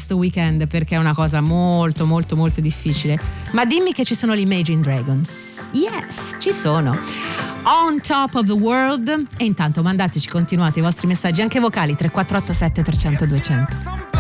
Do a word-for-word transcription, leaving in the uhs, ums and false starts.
questo weekend, perché è una cosa molto molto molto difficile. Ma dimmi che ci sono gli Imagine Dragons. Yes, ci sono. On Top of the World. E intanto mandateci, continuate i vostri messaggi anche vocali tre quattro otto sette tre zero zero due zero zero.